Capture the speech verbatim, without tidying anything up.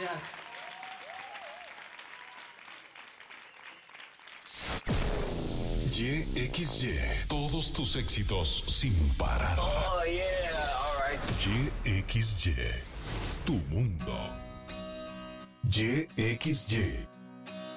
gracias. Y X Y, todos tus éxitos sin parar. Oh, yeah, all right. Y X Y, tu mundo. Y X Y.